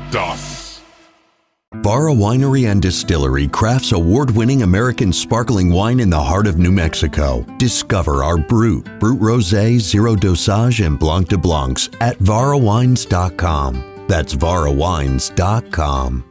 Das. Vara Winery and Distillery crafts award-winning American sparkling wine in the heart of New Mexico. Discover our Brut Rosé, Zero Dosage, and Blanc de Blancs at varawines.com. That's varawines.com.